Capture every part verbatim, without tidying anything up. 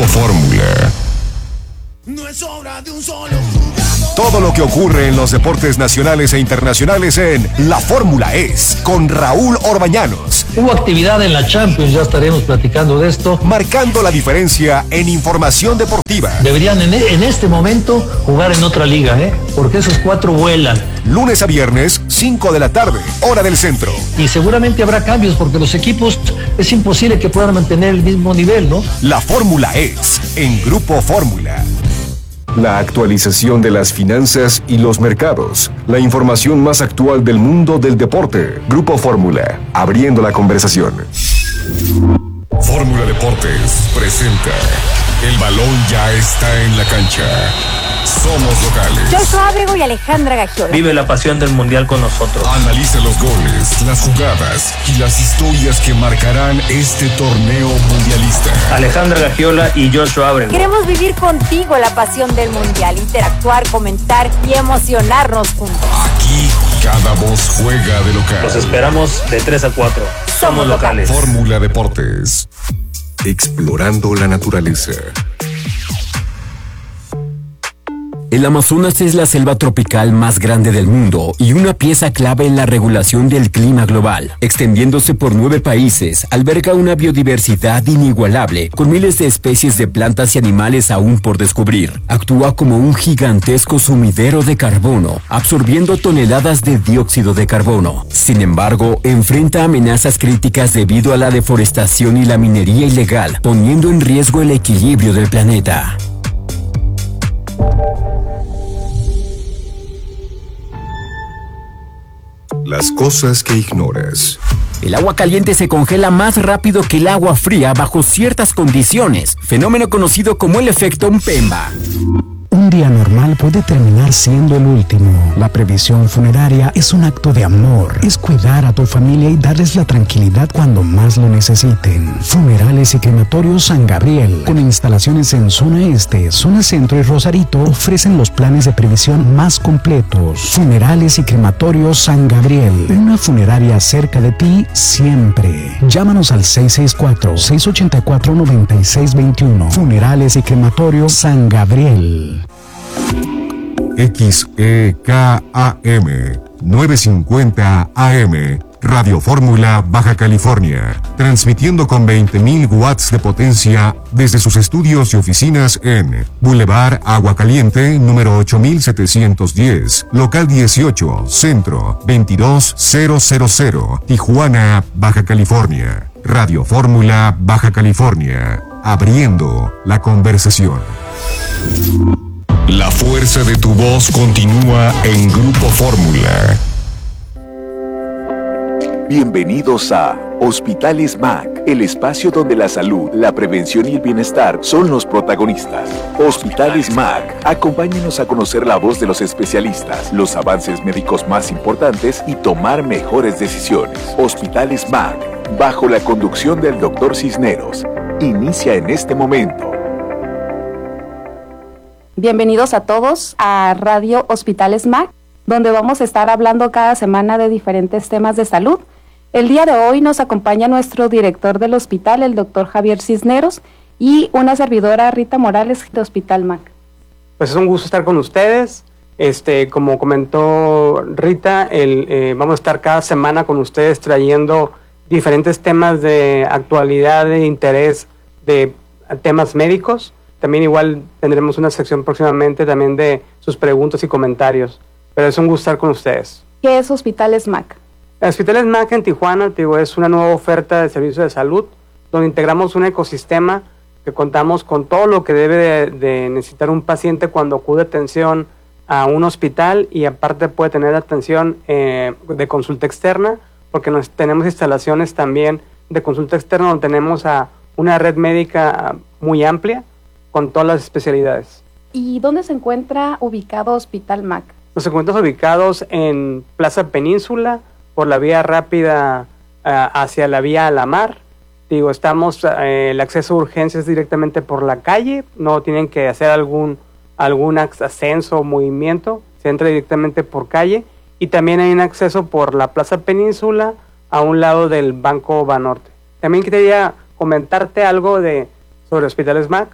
Fórmula. No es obra de un solo jugador. Todo lo que ocurre en los deportes nacionales e internacionales en La Fórmula es con Raúl Orbañanos. Hubo actividad en la Champions, ya estaremos platicando de esto. Marcando la diferencia en información deportiva. Deberían en, en este momento jugar en otra liga, ¿eh? Porque esos cuatro vuelan. Lunes a viernes, cinco de la tarde, hora del centro. Y seguramente habrá cambios porque los equipos es imposible que puedan mantener el mismo nivel, ¿no? La Fórmula es en Grupo Fórmula. La actualización de las finanzas y los mercados. La información más actual del mundo del deporte. Grupo Fórmula, abriendo la conversación. Fórmula Deportes presenta El balón ya está en la cancha. Somos locales. Joshua Ábrego y Alejandra Gagiola. Vive la pasión del mundial con nosotros. Analiza los goles, las jugadas y las historias que marcarán este torneo mundialista. Alejandra Gagiola y Joshua Ábrego. Queremos vivir contigo la pasión del mundial, interactuar, comentar y emocionarnos juntos. Aquí cada voz juega de local. Los esperamos de tres a cuatro. Somos, Somos locales. Fórmula Deportes. Explorando la naturaleza. El Amazonas es la selva tropical más grande del mundo y una pieza clave en la regulación del clima global. Extendiéndose por nueve países, alberga una biodiversidad inigualable, con miles de especies de plantas y animales aún por descubrir. Actúa como un gigantesco sumidero de carbono, absorbiendo toneladas de dióxido de carbono. Sin embargo, enfrenta amenazas críticas debido a la deforestación y la minería ilegal, poniendo en riesgo el equilibrio del planeta. Las cosas que ignoras. El agua caliente se congela más rápido que el agua fría bajo ciertas condiciones, fenómeno conocido como el efecto Mpemba. Un día normal puede terminar siendo el último. La previsión funeraria es un acto de amor. Es cuidar a tu familia y darles la tranquilidad cuando más lo necesiten. Funerales y Crematorios San Gabriel, con instalaciones en zona este, zona centro y Rosarito, ofrecen los planes de previsión más completos. Funerales y Crematorios San Gabriel, una funeraria cerca de ti siempre. Llámanos al seis seis cuatro, seis ocho cuatro, nueve seis dos uno. Funerales y Crematorios San Gabriel. X E K A M novecientos cincuenta A M Radio Fórmula Baja California, transmitiendo con veinte mil watts de potencia desde sus estudios y oficinas en Boulevard Agua Caliente, número ocho mil setecientos diez, local dieciocho, centro veintidós mil, Tijuana, Baja California. Radio Fórmula Baja California, abriendo la conversación. La fuerza de tu voz continúa en Grupo Fórmula. Bienvenidos a Hospitales M A C, el espacio donde la salud, la prevención y el bienestar son los protagonistas. Hospitales M A C, acompáñenos a conocer la voz de los especialistas, los avances médicos más importantes y tomar mejores decisiones. Hospitales M A C, bajo la conducción del doctor Cisneros, inicia en este momento. Bienvenidos a todos a Radio Hospitales M A C, donde vamos a estar hablando cada semana de diferentes temas de salud. El día de hoy nos acompaña nuestro director del hospital, el doctor Javier Cisneros, y una servidora, Rita Morales, de Hospital M A C. Pues es un gusto estar con ustedes. Este, como comentó Rita, el, eh, vamos a estar cada semana con ustedes trayendo diferentes temas de actualidad, de interés, de temas médicos. También igual tendremos una sección próximamente también de sus preguntas y comentarios. Pero es un gusto estar con ustedes. ¿Qué es Hospitales M A C? Hospitales M A C en Tijuana, digo, es una nueva oferta de servicios de salud donde integramos un ecosistema que contamos con todo lo que debe de, de necesitar un paciente cuando acude atención a un hospital, y aparte puede tener atención eh, de consulta externa, porque nos, tenemos instalaciones también de consulta externa donde tenemos a una red médica muy amplia con todas las especialidades. ¿Y dónde se encuentra ubicado Hospital M A C? Nos encontramos ubicados en Plaza Península, por la vía rápida uh, hacia la vía a la mar. Digo, estamos, eh, el acceso a urgencias directamente por la calle, no tienen que hacer algún, algún ascenso o movimiento, se entra directamente por calle, y también hay un acceso por la Plaza Península a un lado del Banco Banorte. También quería comentarte algo de sobre Hospitales M A C.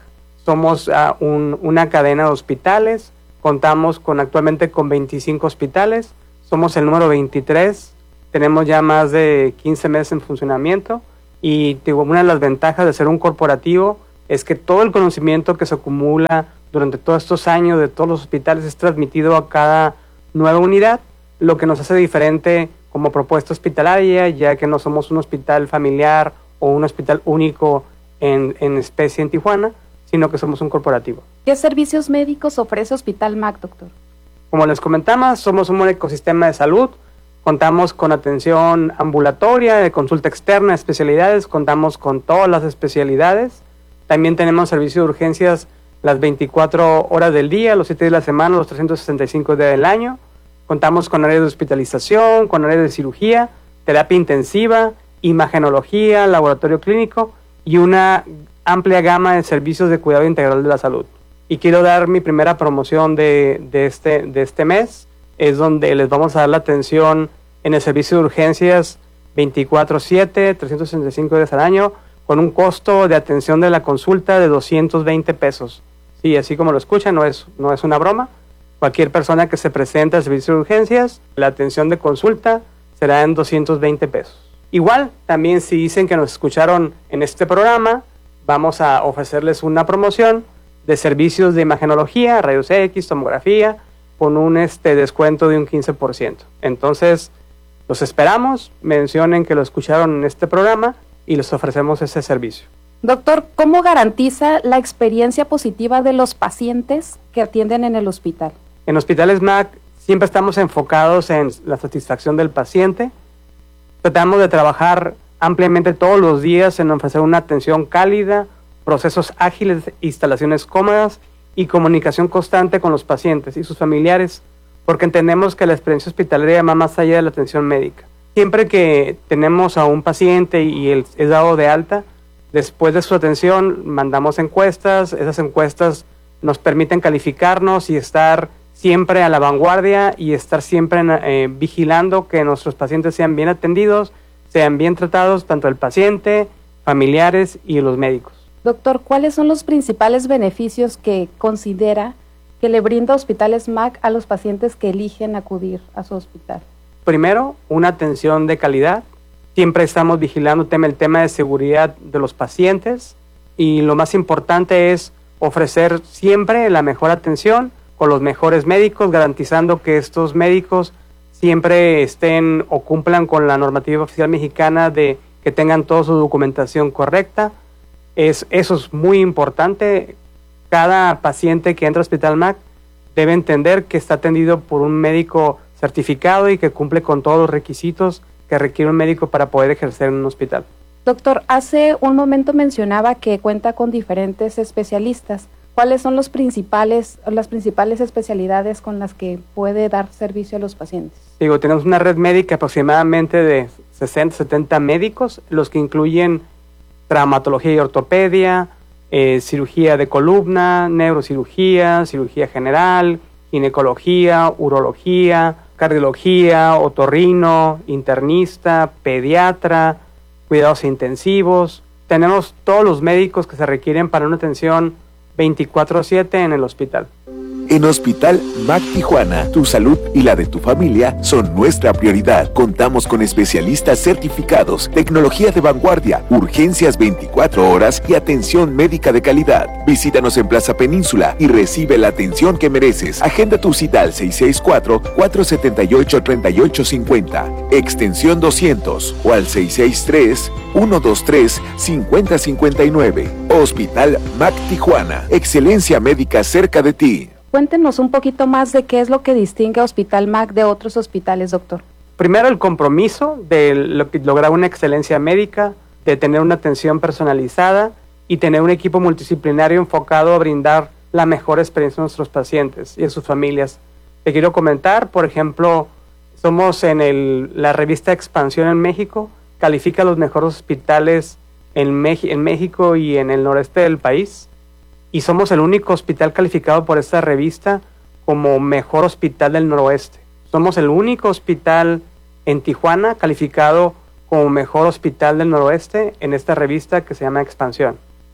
somos uh, un, una cadena de hospitales, contamos con actualmente con veinticinco hospitales, somos el número veintitrés, tenemos ya más de quince meses en funcionamiento y digo, una de las ventajas de ser un corporativo es que todo el conocimiento que se acumula durante todos estos años de todos los hospitales es transmitido a cada nueva unidad, lo que nos hace diferente como propuesta hospitalaria, ya que no somos un hospital familiar o un hospital único en, en especie en Tijuana, sino que somos un corporativo. ¿Qué servicios médicos ofrece Hospital M A C, doctor? Como les comentamos, somos un ecosistema de salud, contamos con atención ambulatoria, de consulta externa, especialidades, contamos con todas las especialidades, también tenemos servicio de urgencias las veinticuatro horas del día, los siete días de la semana, los trescientos sesenta y cinco días del año, contamos con áreas de hospitalización, con áreas de cirugía, terapia intensiva, imagenología, laboratorio clínico y una amplia gama de servicios de cuidado integral de la salud. Y quiero dar mi primera promoción de, de, este, de este mes, es donde les vamos a dar la atención en el servicio de urgencias veinticuatro siete, trescientos sesenta y cinco días al año, con un costo de atención de la consulta de doscientos veinte pesos. Sí, así como lo escuchan, no es, no es una broma. Cualquier persona que se presente al servicio de urgencias, la atención de consulta será en doscientos veinte pesos. Igual, también si dicen que nos escucharon en este programa, vamos a ofrecerles una promoción de servicios de imagenología, rayos X, tomografía, con un este, descuento de un quince por ciento. Entonces, los esperamos, mencionen que lo escucharon en este programa y les ofrecemos ese servicio. Doctor, ¿cómo garantiza la experiencia positiva de los pacientes que atienden en el hospital? En Hospitales M A C siempre estamos enfocados en la satisfacción del paciente. Tratamos de trabajar ampliamente todos los días en ofrecer una atención cálida, procesos ágiles, instalaciones cómodas y comunicación constante con los pacientes y sus familiares, porque entendemos que la experiencia hospitalaria va más allá de la atención médica. Siempre que tenemos a un paciente y él es dado de alta, después de su atención mandamos encuestas, esas encuestas nos permiten calificarnos y estar siempre a la vanguardia y estar siempre eh, vigilando que nuestros pacientes sean bien atendidos, sean bien tratados, tanto el paciente, familiares y los médicos. Doctor, ¿cuáles son los principales beneficios que considera que le brinda Hospitales M A C a los pacientes que eligen acudir a su hospital? Primero, una atención de calidad. Siempre estamos vigilando el tema de seguridad de los pacientes y lo más importante es ofrecer siempre la mejor atención con los mejores médicos, garantizando que estos médicos siempre estén o cumplan con la normativa oficial mexicana de que tengan toda su documentación correcta. Es, eso es muy importante. Cada paciente que entra al Hospital M A C debe entender que está atendido por un médico certificado y que cumple con todos los requisitos que requiere un médico para poder ejercer en un hospital. Doctor, hace un momento mencionaba que cuenta con diferentes especialistas. ¿Cuáles son los principales, las principales especialidades con las que puede dar servicio a los pacientes? Digo, tenemos una red médica aproximadamente de sesenta, setenta médicos, los que incluyen traumatología y ortopedia, eh, cirugía de columna, neurocirugía, cirugía general, ginecología, urología, cardiología, otorrino, internista, pediatra, cuidados intensivos. Tenemos todos los médicos que se requieren para una atención veinticuatro siete en el hospital. En Hospital M A C Tijuana, tu salud y la de tu familia son nuestra prioridad. Contamos con especialistas certificados, tecnología de vanguardia, urgencias veinticuatro horas y atención médica de calidad. Visítanos en Plaza Península y recibe la atención que mereces. Agenda tu cita al seis seis cuatro, cuatro siete ocho, tres ocho cinco cero, extensión doscientos o al seis seis tres, uno dos tres, cinco cero cinco nueve. Hospital M A C Tijuana, excelencia médica cerca de ti. Cuéntenos un poquito más de qué es lo que distingue a Hospital M A C de otros hospitales, doctor. Primero, el compromiso de lograr una excelencia médica, de tener una atención personalizada y tener un equipo multidisciplinario enfocado a brindar la mejor experiencia a nuestros pacientes y a sus familias. Te quiero comentar, por ejemplo, somos en el, la revista Expansión en México, califica los mejores hospitales en, Mex- en México y en el noreste del país. Y somos el único hospital calificado por esta revista como mejor hospital del noroeste. Somos el único hospital en Tijuana calificado como mejor hospital del noroeste en esta revista que se llama Expansión.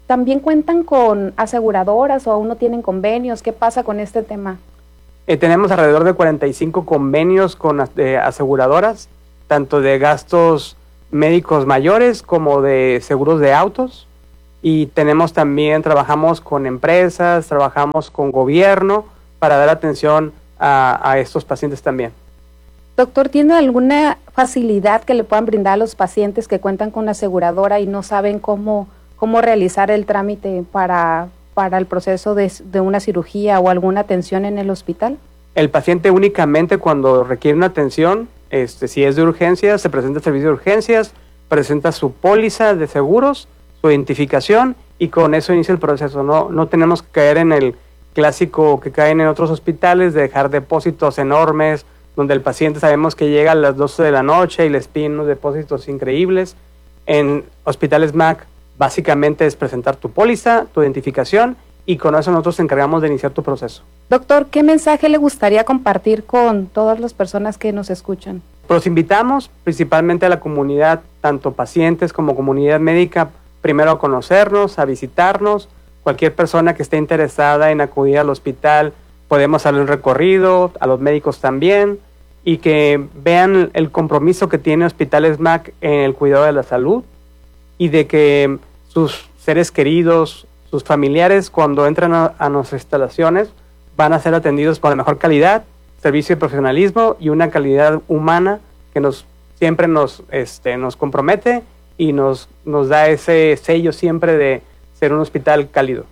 ¿también cuentan con aseguradoras o aún no tienen convenios? ¿Qué pasa con este tema? Eh, tenemos alrededor de cuarenta y cinco convenios con eh, aseguradoras, tanto de gastos médicos mayores como de seguros de autos. Y tenemos también, trabajamos con empresas, trabajamos con gobierno para dar atención a, a estos pacientes también. Doctor, ¿tiene alguna facilidad que le puedan brindar a los pacientes que cuentan con aseguradora y no saben cómo, cómo realizar el trámite para, para el proceso de, de una cirugía o alguna atención en el hospital? El paciente únicamente cuando requiere una atención, este, si es de urgencias, se presenta el servicio de urgencias, presenta su póliza de seguros, su identificación y con eso inicia el proceso. No, no tenemos que caer en el clásico que caen en otros hospitales de dejar depósitos enormes, donde el paciente sabemos que llega a las doce de la noche y les piden unos depósitos increíbles. En Hospitales M A C básicamente es presentar tu póliza, tu identificación y con eso nosotros nos encargamos de iniciar tu proceso. Doctor, ¿qué mensaje le gustaría compartir con todas las personas que nos escuchan? Los invitamos principalmente a la comunidad, tanto pacientes como comunidad médica, primero a conocernos, a visitarnos. Cualquier persona que esté interesada en acudir al hospital, podemos hacer un recorrido, a los médicos también, y que vean el compromiso que tiene Hospitales M A C en el cuidado de la salud y de que sus seres queridos, sus familiares, cuando entran a, a nuestras instalaciones, van a ser atendidos con la mejor calidad, servicio de profesionalismo y una calidad humana que nos siempre nos, este, nos compromete y nos, nos da ese sello siempre de ser un hospital cálido.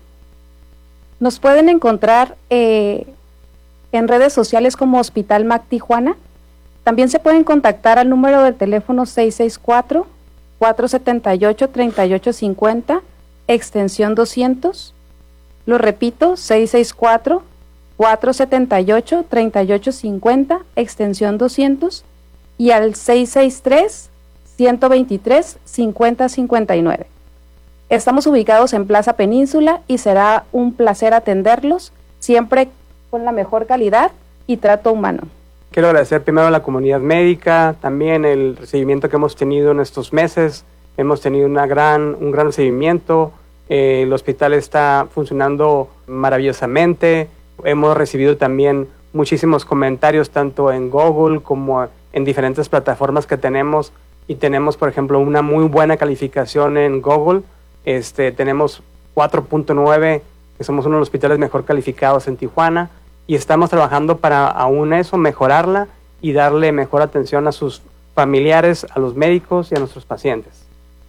¿Nos pueden encontrar eh, en redes sociales como Hospital M A C Tijuana? También se pueden contactar al número del teléfono seis seis cuatro, cuatro siete ocho, tres ocho cinco cero, extensión doscientos. Lo repito, seis seis cuatro, cuatro siete ocho, tres ocho cinco cero, extensión doscientos. Y al seis seis tres, uno dos tres, cinco cero cinco nueve. Estamos ubicados en Plaza Península y será un placer atenderlos, siempre con la mejor calidad y trato humano. Quiero agradecer primero a la comunidad médica, también el recibimiento que hemos tenido en estos meses. Hemos tenido una gran, un gran recibimiento, eh, el hospital está funcionando maravillosamente. Hemos recibido también muchísimos comentarios tanto en Google como en diferentes plataformas que tenemos y tenemos, por ejemplo, una muy buena calificación en Google. Este, tenemos cuatro punto nueve, que somos uno de los hospitales mejor calificados en Tijuana y estamos trabajando para aún eso, mejorarla y darle mejor atención a sus familiares, a los médicos y a nuestros pacientes.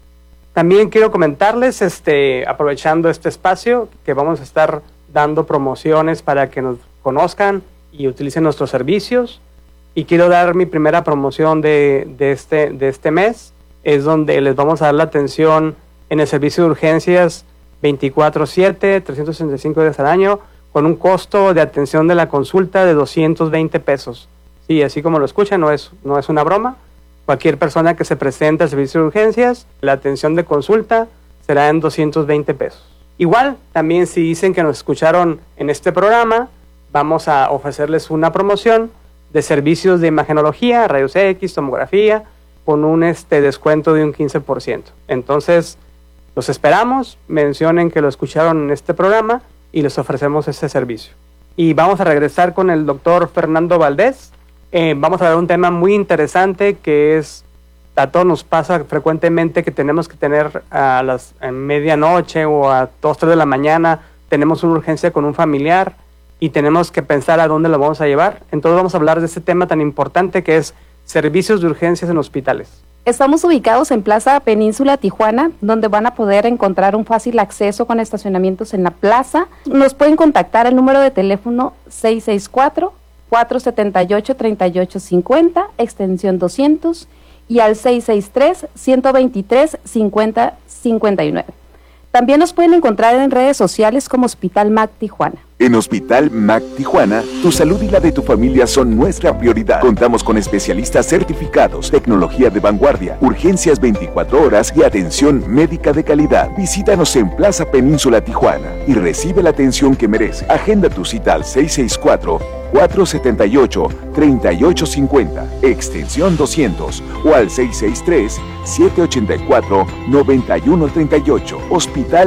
También quiero comentarles, este, aprovechando este espacio, que vamos a estar dando promociones para que nos conozcan y utilicen nuestros servicios. Y quiero dar mi primera promoción de, de, este, de este mes, es donde les vamos a dar la atención en el servicio de urgencias veinticuatro siete, trescientos sesenta y cinco días al año, con un costo de atención de la consulta de doscientos veinte pesos. Sí, así como lo escuchan, no es, no es una broma. Cualquier persona que se presente al servicio de urgencias, la atención de consulta será en doscientos veinte pesos. Igual, también si dicen que nos escucharon en este programa, vamos a ofrecerles una promoción de servicios de imagenología, rayos X, tomografía, con un este, descuento de un quince por ciento. Entonces, los esperamos, mencionen que lo escucharon en este programa y les ofrecemos ese servicio. Y vamos a regresar con el doctor Fernando Valdés. Eh, vamos a ver un tema muy interesante que es, a todos nos pasa frecuentemente que tenemos que tener a las en medianoche o a dos, tres de la mañana, tenemos una urgencia con un familiar y tenemos que pensar a dónde lo vamos a llevar. Entonces vamos a hablar de este tema tan importante que es servicios de urgencias en hospitales. Estamos ubicados en Plaza Península, Tijuana, donde van a poder encontrar un fácil acceso con estacionamientos en la plaza. Nos pueden contactar al número de teléfono seis seis cuatro, cuatro siete ocho, tres ocho cinco cero, extensión doscientos, y al seis seis tres, uno dos tres, cinco cero cinco nueve. También nos pueden encontrar en redes sociales como Hospital M A C Tijuana. En Hospital M A C Tijuana, tu salud y la de tu familia son nuestra prioridad. Contamos con especialistas certificados, tecnología de vanguardia, urgencias veinticuatro horas y atención médica de calidad. Visítanos en Plaza Península Tijuana y recibe la atención que merece. Agenda tu cita al seis seis cuatro, cuatro siete ocho, tres ocho cinco cero, extensión doscientos o al seis seis tres, siete ocho cuatro, nueve uno tres ocho. Hospital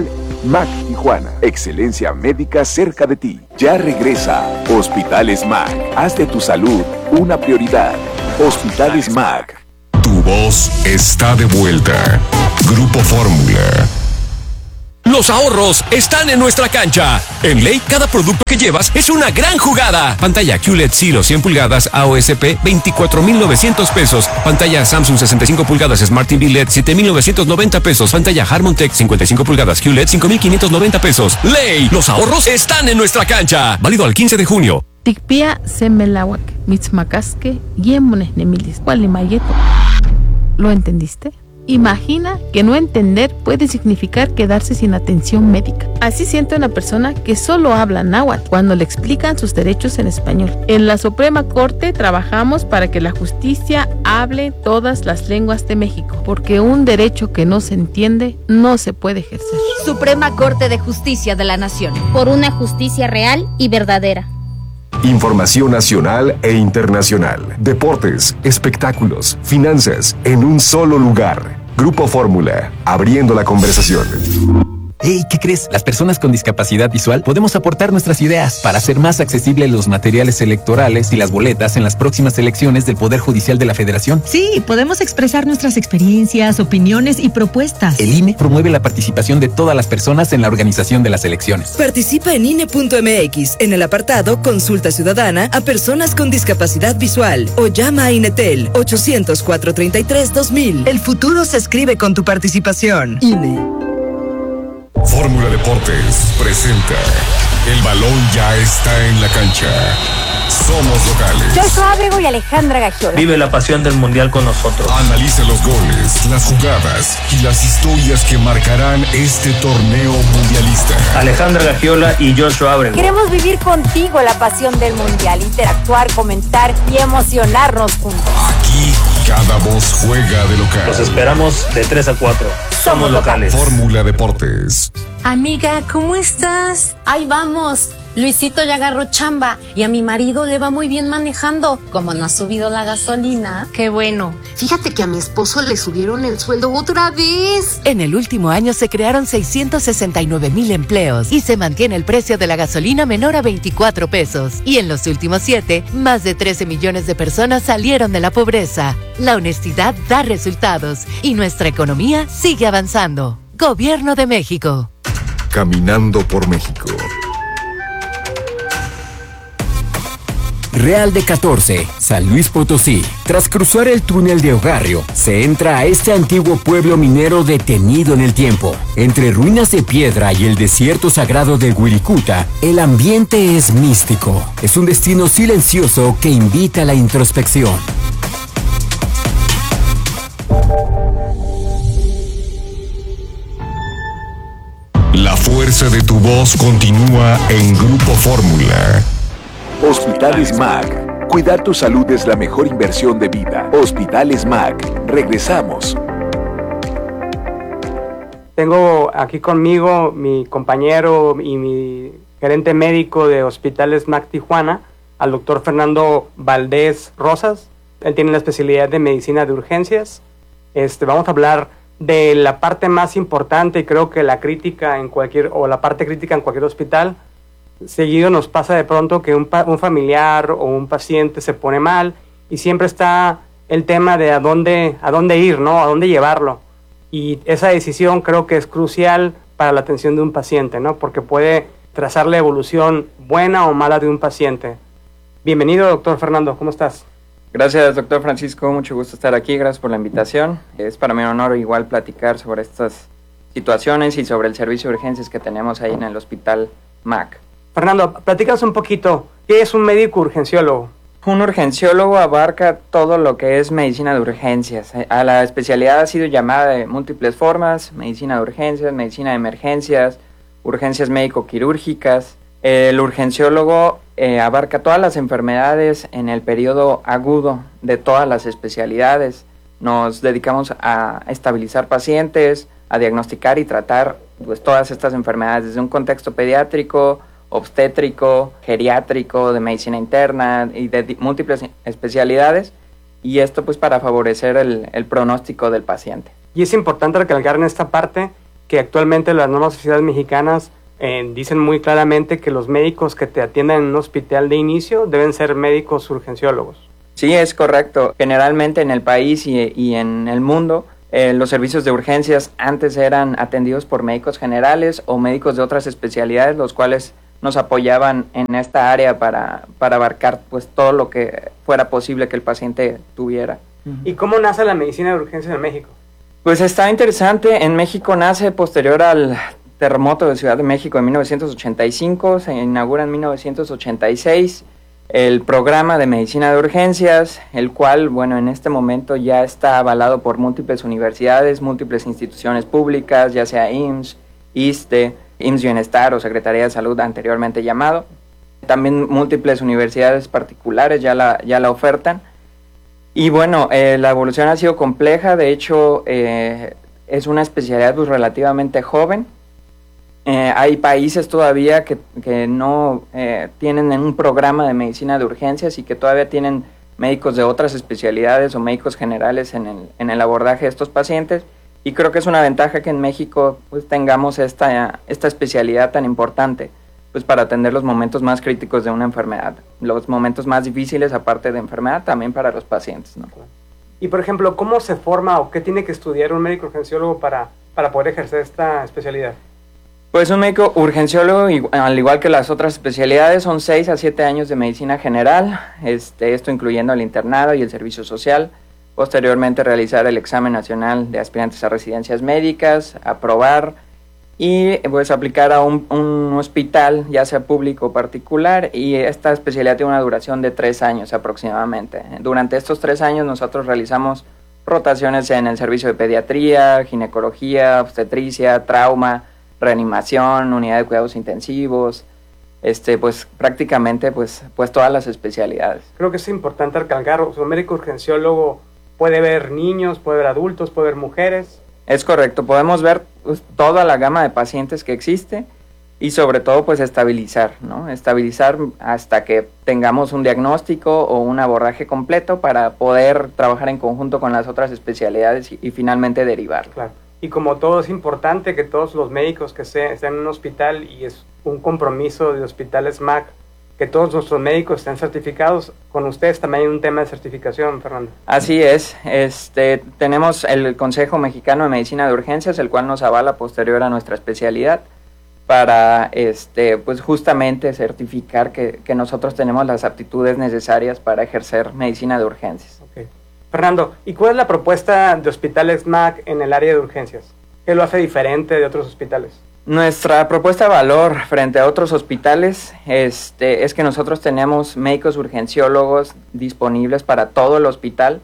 M A C Tijuana, excelencia médica cerca de ti. Ya regresa Hospitales M A C. Haz de tu salud una prioridad. Hospitales M A C. Tu voz está de vuelta. Grupo Fórmula. Los ahorros están en nuestra cancha. En Ley, cada producto que llevas es una gran jugada. Pantalla Q L E D Silo cien pulgadas A O S P veinticuatro mil novecientos pesos. Pantalla Samsung sesenta y cinco pulgadas Smart T V L E D siete mil novecientos noventa pesos. Pantalla Harmon Tech cincuenta y cinco pulgadas Q L E D cinco mil quinientos noventa pesos. Ley, los ahorros están en nuestra cancha. Válido al quince de junio. Tikpia semelawak, mitzmakaske, yemones nemilis, mayeto. ¿Lo entendiste? Imagina que no entender puede significar quedarse sin atención médica. Así siente una persona que solo habla náhuatl cuando le explican sus derechos en español. En la Suprema Corte trabajamos para que la justicia hable todas las lenguas de México, porque un derecho que no se entiende no se puede ejercer. Suprema Corte de Justicia de la Nación. Por una justicia real y verdadera. Información nacional e internacional. Deportes, espectáculos, finanzas, en un solo lugar. Grupo Fórmula, abriendo la conversación. Hey, ¿qué crees? Las personas con discapacidad visual podemos aportar nuestras ideas para hacer más accesibles los materiales electorales y las boletas en las próximas elecciones del Poder Judicial de la Federación. Sí, podemos expresar nuestras experiencias, opiniones y propuestas. El I N E promueve la participación de todas las personas en la organización de las elecciones. Participa en I N E punto M X en el apartado Consulta Ciudadana a personas con discapacidad visual o llama a INETEL ochocientos, cuatrocientos treinta y tres, dos mil. El futuro se escribe con tu participación. I N E. Fórmula Deportes presenta El balón ya está en la cancha. Somos locales. Joshua Ábrego y Alejandra Gagiola. Vive la pasión del mundial con nosotros. Analiza los goles, las jugadas y las historias que marcarán este torneo mundialista. Alejandra Gagiola y Joshua Ábrego. Queremos vivir contigo la pasión del mundial, interactuar, comentar y emocionarnos juntos. Aquí cada voz juega de local. Los esperamos de tres a cuatro. Somos locales. Fórmula Deportes. Amiga, ¿cómo estás? Ahí vamos. Luisito ya agarró chamba y a mi marido le va muy bien manejando. Como no ha subido la gasolina. Qué bueno. Fíjate que a mi esposo le subieron el sueldo otra vez. En el último año se crearon seiscientos sesenta y nueve mil empleos y se mantiene el precio de la gasolina menor a veinticuatro pesos. Y en los últimos siete, más de trece millones de personas salieron de la pobreza. La honestidad da resultados y nuestra economía sigue avanzando. Gobierno de México. Caminando por México. Real de catorce, San Luis Potosí. Tras cruzar el túnel de Ogarrio, se entra a este antiguo pueblo minero detenido en el tiempo. Entre ruinas de piedra y el desierto sagrado de Wirikuta, el ambiente es místico. Es un destino silencioso que invita a la introspección. La fuerza de tu voz continúa en Grupo Fórmula. Hospitales M A C. Cuidar tu salud es la mejor inversión de vida. Hospitales M A C. Regresamos. Tengo aquí conmigo mi compañero y mi gerente médico de Hospitales M A C Tijuana, al doctor Fernando Valdés Rosas. Él tiene la especialidad de medicina de urgencias. Este, vamos a hablar de la parte más importante y creo que la crítica en cualquier, o la parte crítica en cualquier hospital. Seguido nos pasa de pronto que un, pa- un familiar o un paciente se pone mal y siempre está el tema de a dónde, a dónde ir, ¿no? A dónde llevarlo. Y esa decisión creo que es crucial para la atención de un paciente, ¿no? Porque puede trazar la evolución buena o mala de un paciente. Bienvenido, doctor Fernando, ¿cómo estás? Gracias, doctor Francisco, mucho gusto estar aquí, gracias por la invitación. Es para mí un honor igual platicar sobre estas situaciones y sobre el servicio de urgencias que tenemos ahí en el Hospital M A C. Fernando, platícanos un poquito, ¿qué es un médico urgenciólogo? Un urgenciólogo abarca todo lo que es medicina de urgencias. A la especialidad ha sido llamada de múltiples formas: medicina de urgencias, medicina de emergencias, urgencias médico-quirúrgicas. El urgenciólogo eh, abarca todas las enfermedades en el periodo agudo de todas las especialidades. Nos dedicamos a estabilizar pacientes, a diagnosticar y tratar pues, todas estas enfermedades desde un contexto pediátrico, obstétrico, geriátrico, de medicina interna y de di- múltiples especialidades, y esto pues para favorecer el, el pronóstico del paciente. Y es importante recalcar en esta parte que actualmente las nuevas sociedades mexicanas eh, dicen muy claramente que los médicos que te atiendan en un hospital de inicio deben ser médicos urgenciólogos. Sí, es correcto. Generalmente en el país y, y en el mundo, eh, los servicios de urgencias antes eran atendidos por médicos generales o médicos de otras especialidades, los cuales nos apoyaban en esta área para, para abarcar pues todo lo que fuera posible que el paciente tuviera. ¿Y cómo nace la medicina de urgencias en México? Pues está interesante. En México nace posterior al terremoto de Ciudad de México en mil novecientos ochenta y cinco, se inaugura en mil novecientos ochenta y seis el programa de medicina de urgencias, el cual, bueno, en este momento ya está avalado por múltiples universidades, múltiples instituciones públicas, ya sea I M S S, ISSSTE, I M S S Bienestar o Secretaría de Salud anteriormente llamado. También múltiples universidades particulares ya la, ya la ofertan. Y bueno, eh, la evolución ha sido compleja, de hecho eh, es una especialidad pues, relativamente joven. Eh, hay países todavía que, que no eh, tienen un programa de medicina de urgencias y que todavía tienen médicos de otras especialidades o médicos generales en el, en el abordaje de estos pacientes. Y creo que es una ventaja que en México pues, tengamos esta, esta especialidad tan importante pues, para atender los momentos más críticos de una enfermedad, los momentos más difíciles aparte de enfermedad también para los pacientes, ¿no? Y por ejemplo, ¿cómo se forma o qué tiene que estudiar un médico urgenciólogo para, para poder ejercer esta especialidad? Pues un médico urgenciólogo, al igual que las otras especialidades, son seis a siete años de medicina general, este, esto incluyendo el internado y el servicio social. Posteriormente realizar el examen nacional de aspirantes a residencias médicas, aprobar y pues aplicar a un, un hospital, ya sea público o particular, y esta especialidad tiene una duración de tres años aproximadamente. Durante estos tres años nosotros realizamos rotaciones en el servicio de pediatría, ginecología, obstetricia, trauma, reanimación, unidad de cuidados intensivos, este, pues prácticamente pues, pues todas las especialidades. Creo que es importante recalcar, o sea, un médico urgenciólogo puede ver niños, puede ver adultos, puede ver mujeres. Es correcto, podemos ver pues, toda la gama de pacientes que existe y sobre todo pues estabilizar, ¿no? Estabilizar hasta que tengamos un diagnóstico o un abordaje completo para poder trabajar en conjunto con las otras especialidades y, y finalmente derivar. Claro. Y como todo es importante que todos los médicos que se, estén en un hospital, y es un compromiso de Hospitales M A C, que todos nuestros médicos estén certificados, con ustedes también hay un tema de certificación, Fernando. Así es, este, tenemos el Consejo Mexicano de Medicina de Urgencias, el cual nos avala posterior a nuestra especialidad, para este, pues justamente certificar que, que nosotros tenemos las aptitudes necesarias para ejercer medicina de urgencias. Okay. Fernando, ¿y cuál es la propuesta de Hospitales M A C en el área de urgencias? ¿Qué lo hace diferente de otros hospitales? Nuestra propuesta de valor frente a otros hospitales este, es que nosotros tenemos médicos urgenciólogos disponibles para todo el hospital,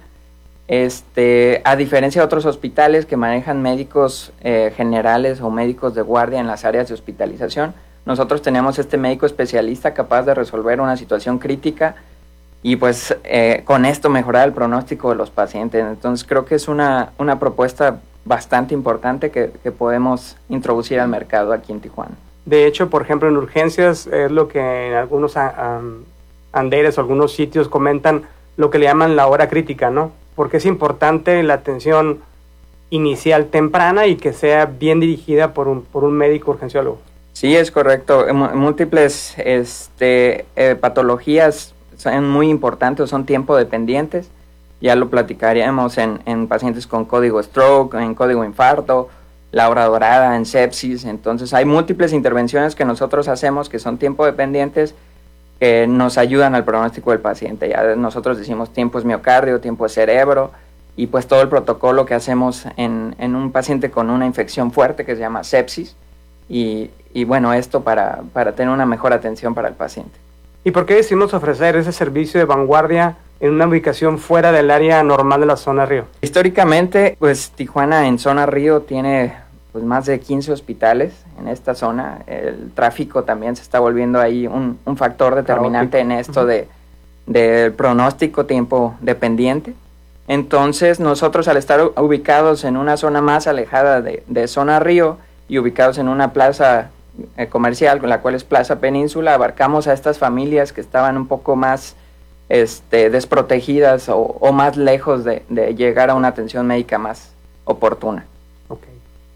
este, a diferencia de otros hospitales que manejan médicos eh, generales o médicos de guardia en las áreas de hospitalización. Nosotros tenemos este médico especialista capaz de resolver una situación crítica y pues eh, con esto mejorar el pronóstico de los pacientes. Entonces creo que es una, una propuesta bastante importante que, que podemos introducir al mercado aquí en Tijuana. De hecho, por ejemplo, en urgencias es lo que en algunos um, anderes o algunos sitios comentan lo que le llaman la hora crítica, ¿no? Porque es importante la atención inicial temprana y que sea bien dirigida por un, por un médico urgenciólogo. Sí, es correcto. M- múltiples este, eh, patologías son muy importantes, son tiempo dependientes. Ya lo platicaríamos en, en pacientes con código stroke, en código infarto, la hora dorada, en sepsis. Entonces hay múltiples intervenciones que nosotros hacemos que son tiempo dependientes, que nos ayudan al pronóstico del paciente. Ya nosotros decimos tiempo es miocardio, tiempo es cerebro, y pues todo el protocolo que hacemos en, en un paciente con una infección fuerte que se llama sepsis, y, y bueno, esto para, para tener una mejor atención para el paciente. ¿Y por qué decidimos ofrecer ese servicio de vanguardia en una ubicación fuera del área normal de la zona Río? Históricamente, pues Tijuana en zona Río tiene pues más de quince hospitales en esta zona. El tráfico también se está volviendo ahí un, un factor determinante en esto de del pronóstico tiempo dependiente. Entonces nosotros, al estar ubicados en una zona más alejada de, de zona Río y ubicados en una plaza eh, comercial, la cual es Plaza Península, abarcamos a estas familias que estaban un poco más este, desprotegidas o, o más lejos de, de llegar a una atención médica más oportuna.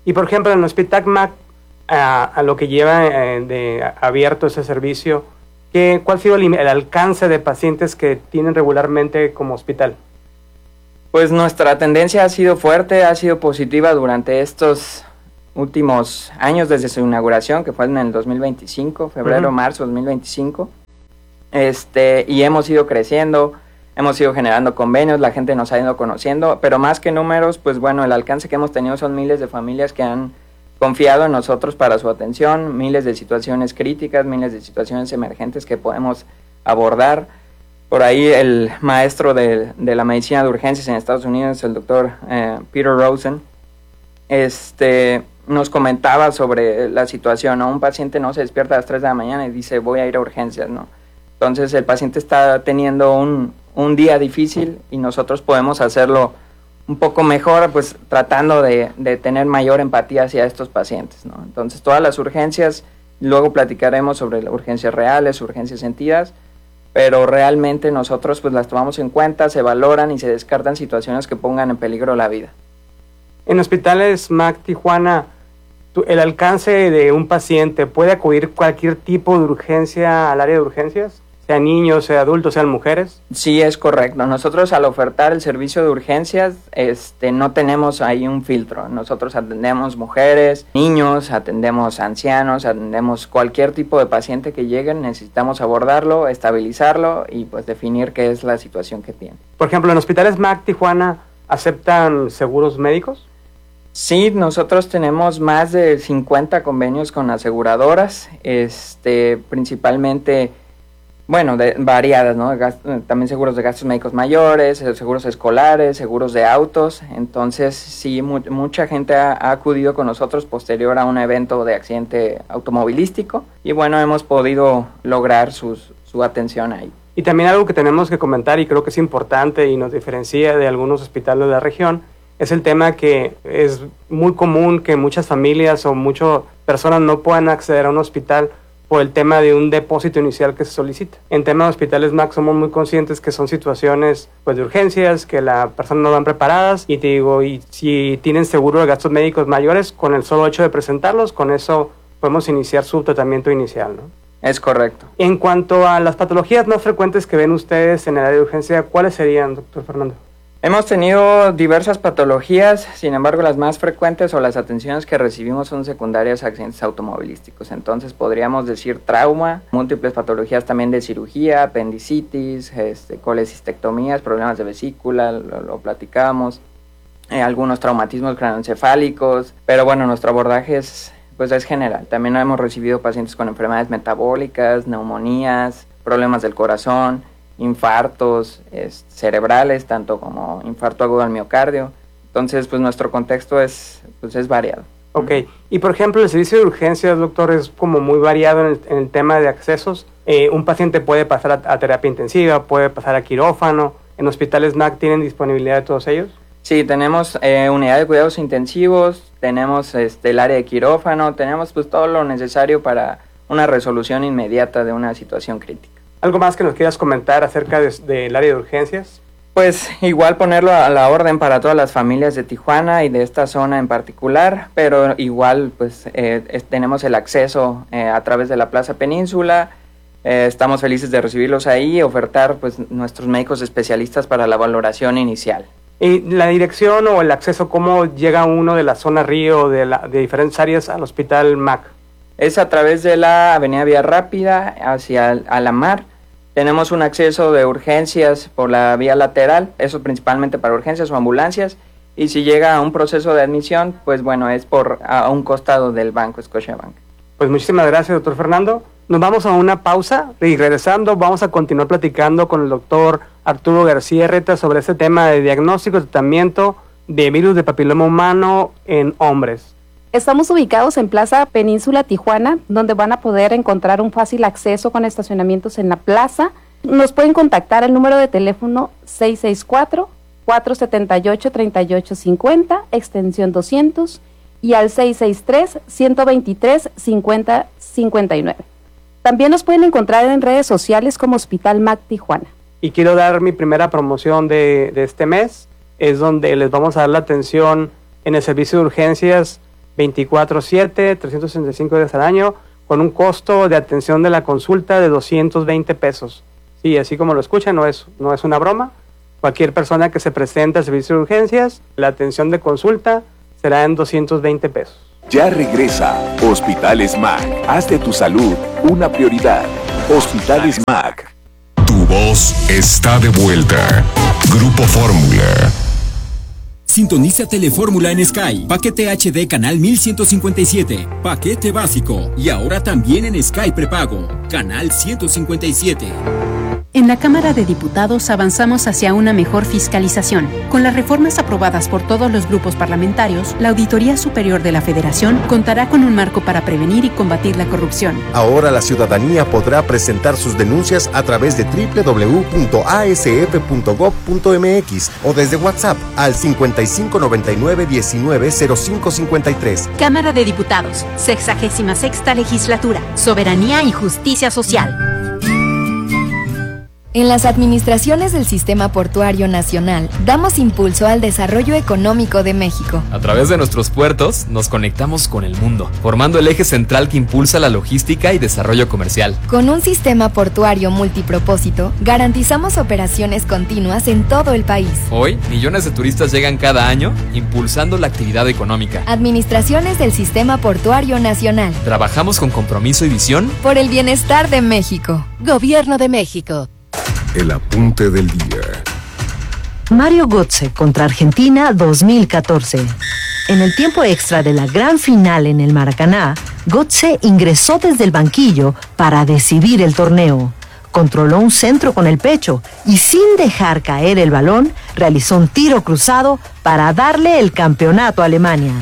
Y por ejemplo, en el Hospital M A C, a, a lo que lleva eh, de abierto ese servicio, ¿qué, ¿cuál ha sido el, el alcance de pacientes que tienen regularmente como hospital? Pues nuestra tendencia ha sido fuerte, ha sido positiva durante estos últimos años desde su inauguración, que fue en el dos mil veinticinco, febrero, uh-huh. marzo dos mil veinticinco. Este, y hemos ido creciendo, hemos ido generando convenios, la gente nos ha ido conociendo, pero más que números, pues bueno, el alcance que hemos tenido son miles de familias que han confiado en nosotros para su atención, miles de situaciones críticas, miles de situaciones emergentes que podemos abordar. Por ahí el maestro de, de la medicina de urgencias en Estados Unidos, el doctor eh, Peter Rosen, este, nos comentaba sobre la situación, ¿no? Un paciente no se despierta a las tres de la mañana y dice voy a ir a urgencias, ¿no? Entonces el paciente está teniendo un, un día difícil y nosotros podemos hacerlo un poco mejor, pues tratando de, de tener mayor empatía hacia estos pacientes, ¿no? Entonces todas las urgencias, luego platicaremos sobre las urgencias reales, urgencias sentidas, pero realmente nosotros pues las tomamos en cuenta, se valoran y se descartan situaciones que pongan en peligro la vida. En hospitales M A C Tijuana, el alcance de un paciente, ¿puede acudir cualquier tipo de urgencia al área de urgencias? Sea niños, sea adultos, sean mujeres. Sí, es correcto. Nosotros al ofertar el servicio de urgencias, este, no tenemos ahí un filtro. Nosotros atendemos mujeres, niños, atendemos ancianos, atendemos cualquier tipo de paciente que llegue. Necesitamos abordarlo, estabilizarlo y pues definir qué es la situación que tiene. Por ejemplo, en hospitales M A C Tijuana, ¿aceptan seguros médicos? Sí, nosotros tenemos más de cincuenta convenios con aseguradoras, este, principalmente... Bueno, de, variadas, ¿no? Gast- también seguros de gastos médicos mayores, seguros escolares, seguros de autos. Entonces, sí, mu- mucha gente ha, ha acudido con nosotros posterior a un evento de accidente automovilístico. Y bueno, hemos podido lograr sus, su atención ahí. Y también algo que tenemos que comentar y creo que es importante y nos diferencia de algunos hospitales de la región, es el tema que es muy común que muchas familias o muchas personas no puedan acceder a un hospital por el tema de un depósito inicial que se solicita. En tema de hospitales M A C somos muy conscientes que son situaciones pues de urgencias, que las personas no van preparadas y te digo, y si tienen seguro de gastos médicos mayores, con el solo hecho de presentarlos, con eso podemos iniciar su tratamiento inicial, ¿no? Es correcto. En cuanto a las patologías más frecuentes que ven ustedes en el área de urgencia, ¿cuáles serían, doctor Fernando? Hemos tenido diversas patologías, sin embargo las más frecuentes o las atenciones que recibimos son secundarias a accidentes automovilísticos. Entonces podríamos decir trauma, múltiples patologías también de cirugía, apendicitis, este, colecistectomías, problemas de vesícula, lo, lo platicamos, eh, algunos traumatismos craneoencefálicos, pero bueno, nuestro abordaje es, pues es general. También hemos recibido pacientes con enfermedades metabólicas, neumonías, problemas del corazón, infartos es, cerebrales, tanto como infarto agudo al miocardio. Entonces, pues nuestro contexto es, pues, es variado. Ok, y por ejemplo, el servicio de urgencias, doctor, es como muy variado en el, en el tema de accesos. Eh, un paciente puede pasar a, a terapia intensiva, puede pasar a quirófano. ¿En hospitales M A C tienen disponibilidad de todos ellos? Sí, tenemos eh, unidad de cuidados intensivos, tenemos este, el área de quirófano, tenemos pues todo lo necesario para una resolución inmediata de una situación crítica. ¿Algo más que nos quieras comentar acerca de, del área de urgencias? Pues igual ponerlo a la orden para todas las familias de Tijuana y de esta zona en particular, pero igual pues eh, es, tenemos el acceso eh, a través de la Plaza Península, eh, estamos felices de recibirlos ahí y ofertar pues nuestros médicos especialistas para la valoración inicial. ¿Y la dirección o el acceso, cómo llega uno de la zona Río, de, la, de diferentes áreas al hospital M A C? Es a través de la avenida Vía Rápida hacia a la mar. Tenemos un acceso de urgencias por la vía lateral, eso principalmente para urgencias o ambulancias, y si llega a un proceso de admisión, pues bueno, es por a un costado del banco Scotiabank. Pues muchísimas gracias, doctor Fernando. Nos vamos a una pausa y regresando vamos a continuar platicando con el doctor Arturo García Reta sobre este tema de diagnóstico y tratamiento de virus de papiloma humano en hombres. Estamos ubicados en Plaza Península Tijuana, donde van a poder encontrar un fácil acceso con estacionamientos en la plaza. Nos pueden contactar al número de teléfono seis seis cuatro, cuatro siete ocho, tres ocho cinco cero, extensión doscientos, y al seis seis tres, uno dos tres, cinco cero cinco nueve. También nos pueden encontrar en redes sociales como Hospital M A C Tijuana. Y quiero dar mi primera promoción de, de este mes, es donde les vamos a dar la atención en el servicio de urgencias veinticuatro siete, trescientos sesenta y cinco días al año, con un costo de atención de la consulta de doscientos veinte pesos. Sí, así como lo escuchan, no es, no es una broma. Cualquier persona que se presente al servicio de urgencias, la atención de consulta será en doscientos veinte pesos. Ya regresa Hospitales M A C. Haz de tu salud una prioridad. Hospitales M A C. Tu voz está de vuelta. Grupo Fórmula. Sintoniza Telefórmula en Sky. Paquete H D canal mil ciento cincuenta y siete. Paquete básico. Y ahora también en Sky prepago. Canal ciento cincuenta y siete. En la Cámara de Diputados avanzamos hacia una mejor fiscalización. Con las reformas aprobadas por todos los grupos parlamentarios, la Auditoría Superior de la Federación contará con un marco para prevenir y combatir la corrupción. Ahora la ciudadanía podrá presentar sus denuncias a través de doble u doble u doble u punto a s f punto gob punto m x o desde WhatsApp al cincuenta y cinco noventa y nueve diecinueve cero cinco cincuenta y tres. Cámara de Diputados, sexagésima sexta Legislatura, Soberanía y Justicia Social. En las administraciones del Sistema Portuario Nacional, damos impulso al desarrollo económico de México. A través de nuestros puertos, nos conectamos con el mundo, formando el eje central que impulsa la logística y desarrollo comercial. Con un sistema portuario multipropósito, garantizamos operaciones continuas en todo el país. Hoy, millones de turistas llegan cada año, impulsando la actividad económica. Administraciones del Sistema Portuario Nacional. Trabajamos con compromiso y visión por el bienestar de México. Gobierno de México. El apunte del día. Mario Götze contra Argentina dos mil catorce. En el tiempo extra de la gran final en el Maracaná, Götze ingresó desde el banquillo para decidir el torneo. Controló un centro con el pecho y sin dejar caer el balón, realizó un tiro cruzado para darle el campeonato a Alemania.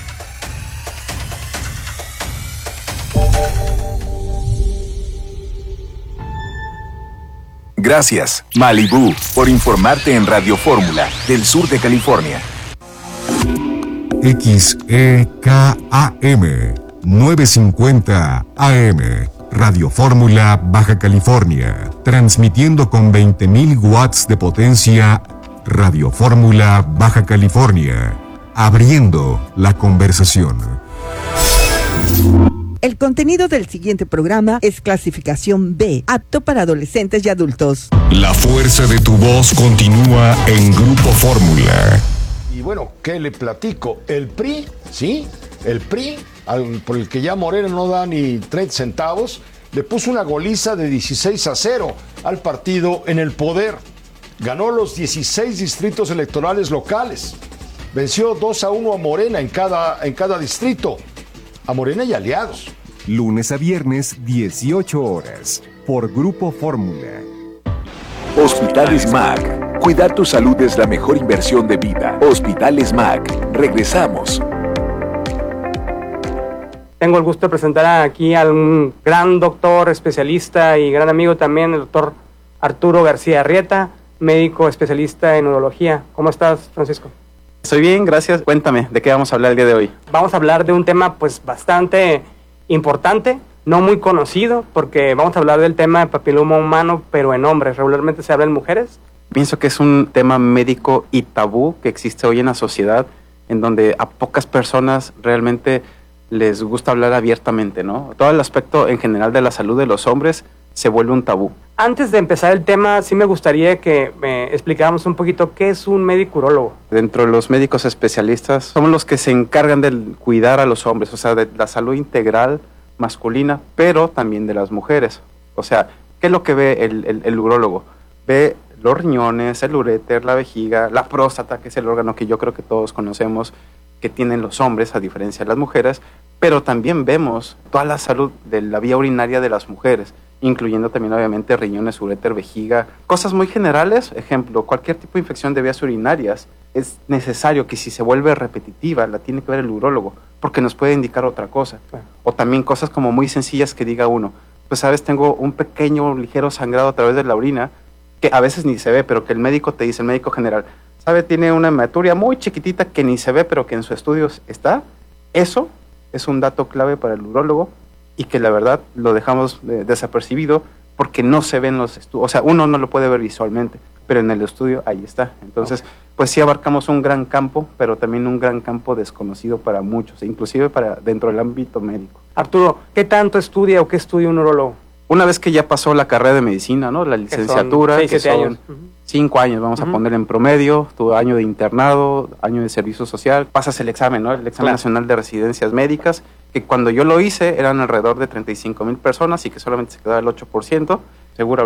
Gracias, Malibú, por informarte en Radio Fórmula del sur de California. X E K A M novecientos cincuenta A M Radio Fórmula Baja California, transmitiendo con veinte mil watts de potencia. Radio Fórmula Baja California, abriendo la conversación. El contenido del siguiente programa es clasificación B, apto para adolescentes y adultos. La fuerza de tu voz continúa en Grupo Fórmula. Y bueno, ¿qué le platico? El P R I, ¿sí? El P R I, al, por el que ya Morena no da ni treinta centavos, le puso una goliza de dieciséis a cero al partido en el poder. Ganó los dieciséis distritos electorales locales. Venció dos a uno a Morena en cada, en cada distrito. A Morena y aliados. Lunes a viernes, dieciocho horas, por Grupo Fórmula. Hospitales M A C. Cuidar tu salud es la mejor inversión de vida. Hospitales M A C. Regresamos. Tengo el gusto de presentar aquí a un gran doctor, especialista y gran amigo también, el doctor Arturo García Arrieta, médico especialista en urología. ¿Cómo estás, Francisco? Estoy bien, gracias. Cuéntame, ¿de qué vamos a hablar el día de hoy? Vamos a hablar de un tema pues bastante importante, no muy conocido, porque vamos a hablar del tema de papiloma humano, pero en hombres. Regularmente se habla en mujeres. Pienso que es un tema médico y tabú que existe hoy en la sociedad, en donde a pocas personas realmente les gusta hablar abiertamente, ¿no? Todo el aspecto en general de la salud de los hombres se vuelve un tabú. Antes de empezar el tema, sí me gustaría que me explicáramos un poquito qué es un médico urólogo. Dentro de los médicos especialistas, somos los que se encargan de cuidar a los hombres, o sea, de la salud integral masculina, pero también de las mujeres. O sea, ¿qué es lo que ve el, el, el urólogo? Ve los riñones, el uréter, la vejiga, la próstata, que es el órgano que yo creo que todos conocemos que tienen los hombres a diferencia de las mujeres, pero también vemos toda la salud de la vía urinaria de las mujeres, incluyendo también obviamente riñones, uréter, vejiga, cosas muy generales. Ejemplo, cualquier tipo de infección de vías urinarias es necesario que si se vuelve repetitiva la tiene que ver el urólogo, porque nos puede indicar otra cosa. O también cosas como muy sencillas que diga uno, pues sabes, tengo un pequeño ligero sangrado a través de la orina, que a veces ni se ve, pero que el médico te dice, el médico general, sabe, tiene una hematuria muy chiquitita que ni se ve, pero que en su estudio está. Eso es un dato clave para el urólogo y que la verdad lo dejamos eh, desapercibido porque no se ven los estudios, o sea, uno no lo puede ver visualmente, pero en el estudio ahí está. Entonces, okay. pues sí abarcamos un gran campo, pero también un gran campo desconocido para muchos, inclusive para dentro del ámbito médico. Arturo, ¿qué tanto estudia o qué estudia un urólogo? Una vez que ya pasó la carrera de medicina, ¿no? La licenciatura, que son, seis, que siete son años. cinco años, vamos uh-huh. a poner en promedio, tu año de internado, año de servicio social, pasas el examen, ¿no? El examen claro. nacional de residencias médicas, que cuando yo lo hice eran alrededor de treinta y cinco mil personas y que solamente se quedaba el ocho por ciento, seguro